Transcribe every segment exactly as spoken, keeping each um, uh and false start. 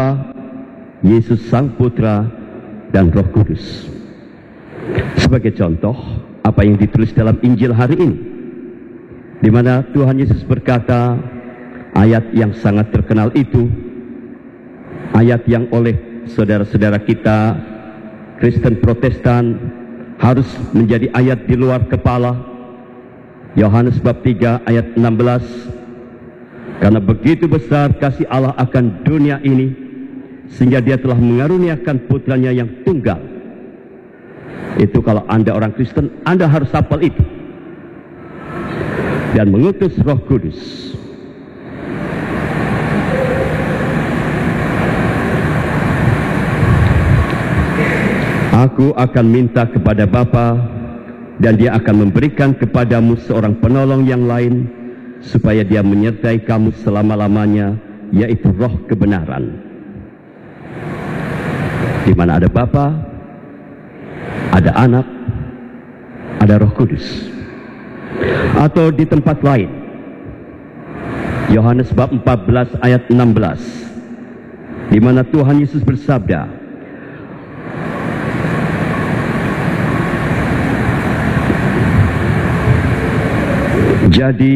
Bapa, Yesus Sang Putra, dan Roh Kudus. Sebagai contoh, apa yang ditulis dalam Injil hari ini, di mana Tuhan Yesus berkata, ayat yang sangat terkenal itu, ayat yang oleh saudara-saudara kita Kristen Protestan harus menjadi ayat di luar kepala. Yohanes bab tiga ayat enam belas, karena begitu besar kasih Allah akan dunia ini, sehingga dia telah mengaruniakan putranya yang tunggal. Itu kalau Anda orang Kristen, Anda harus hafal itu. Dan mengutus Roh Kudus. Aku akan minta kepada Bapa, dan dia akan memberikan kepadamu seorang penolong yang lain, supaya dia menyertai kamu selama-lamanya, yaitu Roh kebenaran. Di mana ada Bapa, ada Anak, ada Roh Kudus. Atau di tempat lain, Yohanes bab empat belas ayat enam belas, di mana Tuhan Yesus bersabda, Jadi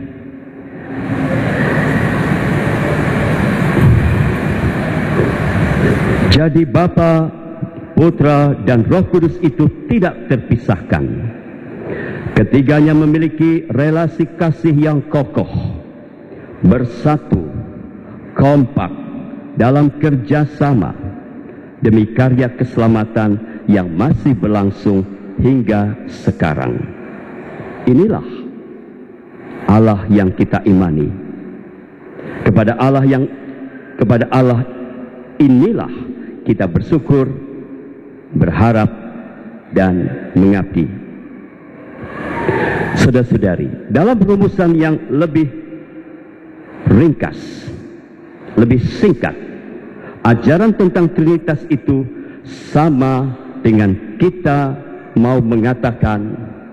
Jadi Bapa, Putra, dan Roh Kudus itu tidak terpisahkan. Ketiganya memiliki relasi kasih yang kokoh, bersatu, kompak, dalam kerjasama, demi karya keselamatan yang masih berlangsung hingga sekarang. Inilah Allah yang kita imani. Kepada Allah yang kepada Allah inilah kita bersyukur, berharap, dan mengabdi. Saudara-saudari, dalam rumusan yang lebih ringkas, lebih singkat, ajaran tentang Trinitas itu sama dengan kita mau mengatakan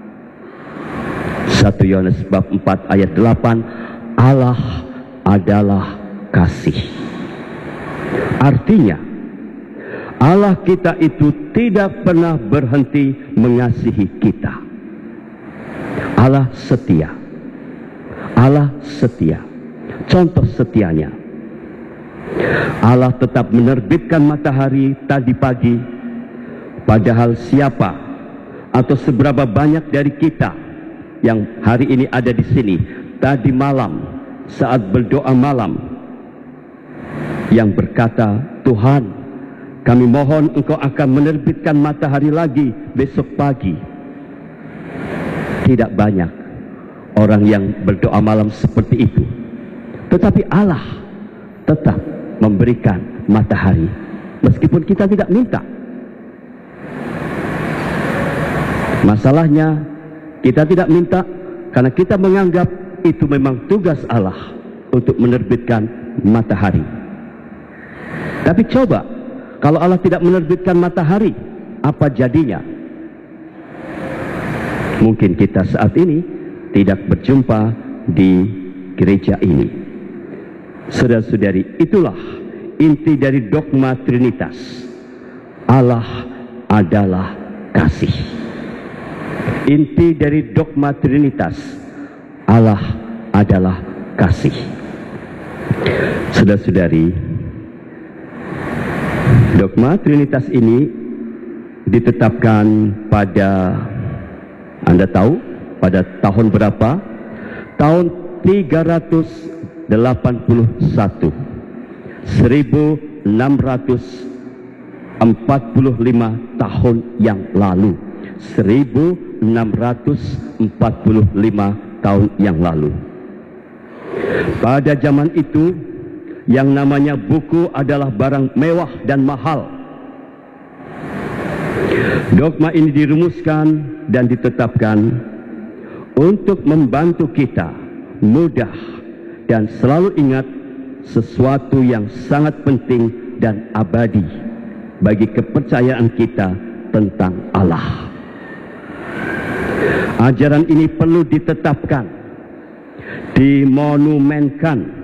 satu Yohanes bab empat ayat delapan, Allah adalah kasih. Artinya, Allah kita itu tidak pernah berhenti mengasihi kita. Allah setia. Allah setia. Contoh setianya, Allah tetap menerbitkan matahari tadi pagi, padahal siapa atau seberapa banyak dari kita yang hari ini ada di sini tadi malam saat berdoa malam yang berkata, Tuhan, kami mohon Engkau akan menerbitkan matahari lagi besok pagi. Tidak banyak orang yang berdoa malam seperti itu, tetapi Allah tetap memberikan matahari meskipun kita tidak minta. Masalahnya, kita tidak minta karena kita menganggap itu memang tugas Allah untuk menerbitkan matahari. Tapi coba, kalau Allah tidak menerbitkan matahari, apa jadinya? Mungkin kita saat ini tidak berjumpa di gereja ini. Saudara-saudari, itulah inti dari dogma Trinitas. Allah adalah kasih. Inti dari dogma Trinitas, Allah adalah kasih. Saudara-saudari, dogma Trinitas ini ditetapkan pada, Anda tahu, pada tahun berapa? Tahun tiga ratus delapan puluh satu, seribu enam ratus empat puluh lima tahun yang lalu. seribu enam ratus empat puluh lima tahun yang lalu. Pada zaman itu, yang namanya buku adalah barang mewah dan mahal. Dogma ini dirumuskan dan ditetapkan untuk membantu kita mudah dan selalu ingat sesuatu yang sangat penting dan abadi bagi kepercayaan kita tentang Allah. Ajaran ini perlu ditetapkan, dimonumenkan,